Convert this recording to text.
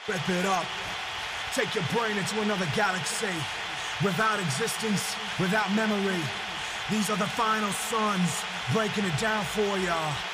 Rip it up. Take your brain into another galaxy. Without existence, without memory. These are the final sons, breaking it down for ya.